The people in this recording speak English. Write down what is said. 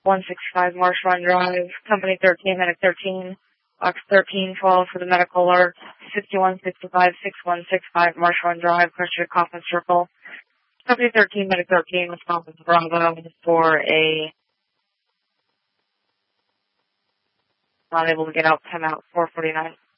165 Marsh Run Drive, Company 13, Medic 13, Box 1312 for the medical alert, 6165-6165 Marsh Run Drive, Crestwood Coffin Circle. Company 13, Medic 13, Wisconsin Bravo for a not able to get out, time out, 449.